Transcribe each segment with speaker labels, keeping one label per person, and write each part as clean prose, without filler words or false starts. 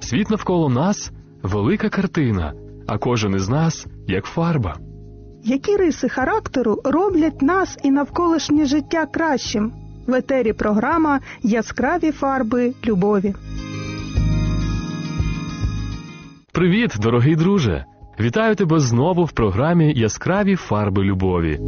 Speaker 1: Світ навколо нас – велика картина, а кожен із нас – як фарба.
Speaker 2: Які риси характеру роблять нас і навколишнє життя кращим? В етері програма «Яскраві фарби любові».
Speaker 1: Привіт, дорогий друже! Вітаю тебе знову в програмі «Яскраві фарби любові».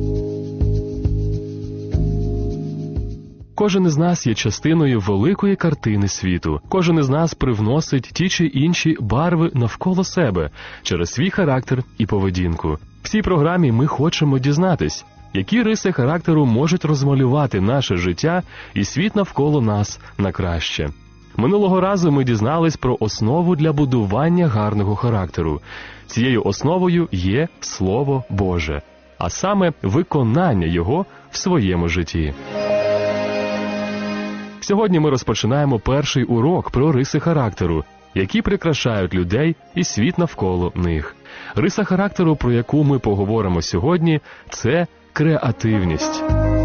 Speaker 1: Кожен із нас є частиною великої картини світу. Кожен із нас привносить ті чи інші барви навколо себе через свій характер і поведінку. В цій програмі ми хочемо дізнатись, які риси характеру можуть розмалювати наше життя і світ навколо нас на краще. Минулого разу ми дізнались про основу для будування гарного характеру. Цією основою є Слово Боже, а саме виконання його в своєму житті. Сьогодні ми розпочинаємо перший урок про риси характеру, які прикрашають людей і світ навколо них. Риса характеру, про яку ми поговоримо сьогодні, це креативність.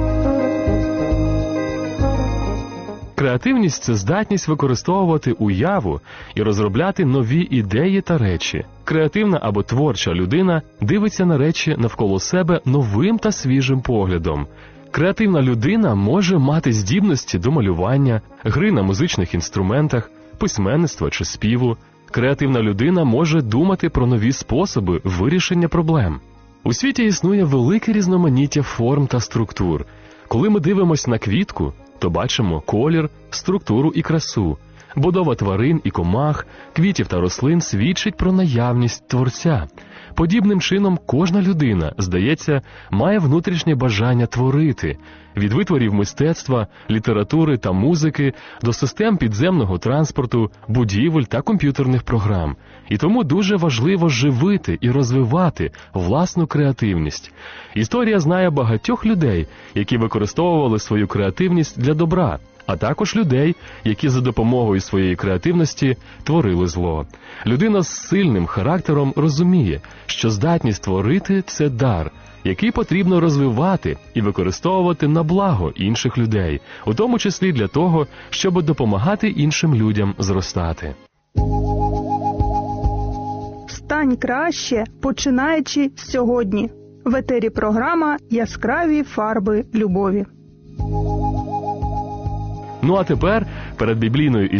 Speaker 1: Креативність – це здатність використовувати уяву і розробляти нові ідеї та речі. Креативна або творча людина дивиться на речі навколо себе новим та свіжим поглядом. Креативна людина може мати здібності до малювання, гри на музичних інструментах, письменництва чи співу. Креативна людина може думати про нові способи вирішення проблем. У світі існує велике різноманіття форм та структур. Коли ми дивимося на квітку, то бачимо колір, структуру і красу. Будова тварин і комах, квітів та рослин свідчить про наявність Творця. Подібним чином кожна людина, здається, має внутрішнє бажання творити. Від витворів мистецтва, літератури та музики до систем підземного транспорту, будівель та комп'ютерних програм. І тому дуже важливо живити і розвивати власну креативність. Історія знає багатьох людей, які використовували свою креативність для добра, а також людей, які за допомогою своєї креативності творили зло. Людина з сильним характером розуміє, що здатність творити – це дар, який потрібно розвивати і використовувати на благо інших людей, у тому числі для того, щоб допомагати іншим людям зростати.
Speaker 2: Стань краще, починаючи сьогодні. В етері програма «Яскраві фарби любові».
Speaker 1: Ну а тепер перед біблійною